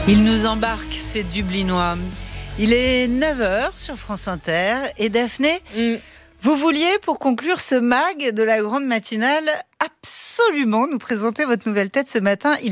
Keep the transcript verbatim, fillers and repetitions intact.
Il nous embarque, ces Dublinois. Il est neuf heures sur France Inter. Et Daphné, mm. vous vouliez, pour conclure ce mag de la grande matinale, absolument nous présenter votre nouvelle tête ce matin. Il